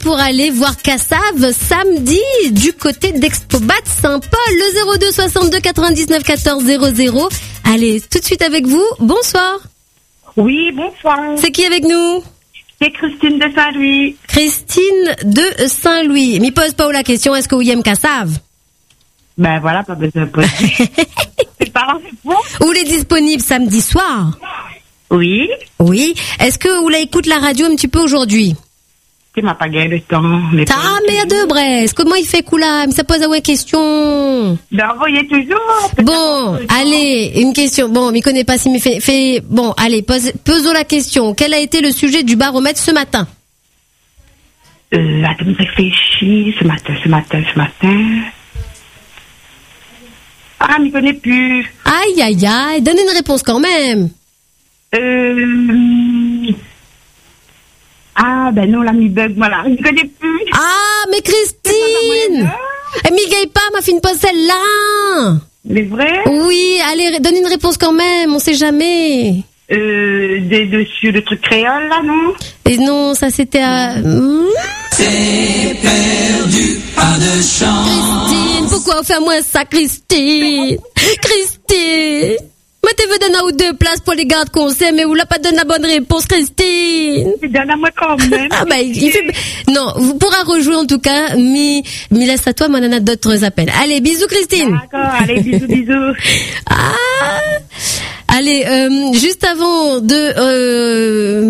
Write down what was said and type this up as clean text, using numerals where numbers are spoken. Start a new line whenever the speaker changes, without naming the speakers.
pour aller voir Cassave samedi du côté d'Expobat Saint-Paul, le 02 62 99 14 00. Allez, tout de suite avec vous. Bonsoir.
Oui, bonsoir.
C'est qui avec nous?
C'est Christine de Saint-Louis.
Christine de Saint-Louis. Me pose pas la question, est-ce que vous aimez Cassave?
Ben voilà, pas besoin de poser. C'est pas bon.
Où est disponible samedi soir?
Oui.
Oui. Est-ce que vous écoute la radio un petit peu aujourd'hui?
Tu m'as pas gagné le temps.
Ah, merde, Brest. Comment il fait Koula? Ça pose une question.
Ben, envoyez toujours.
Bon, allez, une question. Bon, m'y connaît pas si m'y fait. Bon, allez, posons la question. Quel a été le sujet du baromètre ce matin?
Attends, je réfléchis. Ce matin. Ah, m'y connais plus.
Aïe, aïe, aïe. Donnez une réponse quand même.
Ah, ben non, là, m'y bug, voilà. Je connais plus.
Ah, mais Christine! Elle m'y gagne pas, ma fine, pas celle-là!
Les vrais?
Oui, allez, donne une réponse quand même, on sait jamais.
Dessus, le truc créole, là, non?
Et non, ça c'était à...
C'est perdu, pas de chance.
Christine, pourquoi faire-moi ça, Christine? Christine! Mais tu veux donner un ou deux places pour les gardes conseils, mais vous l'avez pas donné la bonne réponse, Christine.
Donne-moi quand même.
Ah bah, non, vous pourrez rejouer en tout cas, mais laisse à toi, moi, on a d'autres appels. Allez, bisous, Christine.
D'accord, allez, bisous.
Ah, allez, juste avant de